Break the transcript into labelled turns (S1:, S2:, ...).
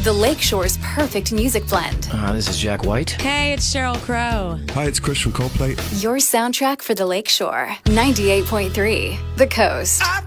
S1: the Lakeshore's perfect music blend.
S2: This is Jack White.
S3: Hey, it's Sheryl Crow.
S4: Hi, it's Chris from Coldplay.
S1: Your soundtrack for the Lakeshore. 98.3 The Coast.